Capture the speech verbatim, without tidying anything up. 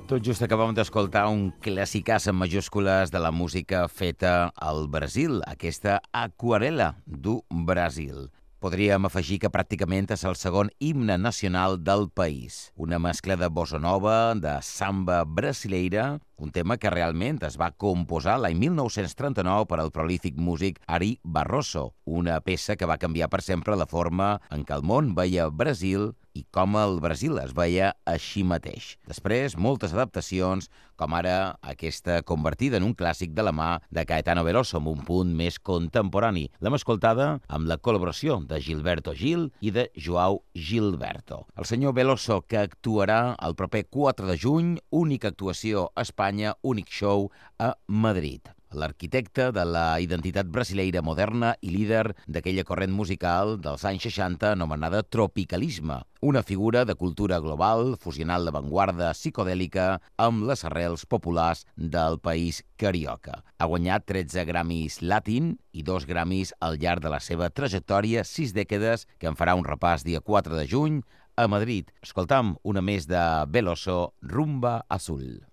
Tot just acabem d'escoltar un clàssicàs en majúscules de la música feta al Brasil, aquesta Aquarela do Brasil. Podríem afegir que pràcticament és el segon himne nacional del país. Una mescla de bossa nova, de samba brasileira, un tema que realment es va composar l'any mil nou-cents trenta-nou per al prolífic músic Ari Barroso, una peça que va canviar per sempre la forma en què el món veia Brasil i com el Brasil es veia així mateix. Després, moltes adaptacions, com ara aquesta convertida en un clàssic de la mà de Caetano Veloso, amb un punt més contemporani. L'hem escoltada amb la col·laboració de Gilberto Gil i de Joao Gilberto. El senyor Veloso, que actuarà el proper quatre de juny, única actuació a Espanya, únic show a Madrid. L'arquitecte de la identitat brasileira moderna i líder d'aquella corrent musical dels anys seixanta anomenada tropicalisme, una figura de cultura global fusionant l'avantguarda psicodèlica amb les arrels populars del país carioca. Ha guanyat tretze Grammys Latin i dos Grammys al llarg de la seva trajectòria, sis dècades, que en farà un repàs dia quatre de juny a Madrid. Escoltam una més de Veloso, Rumba Azul.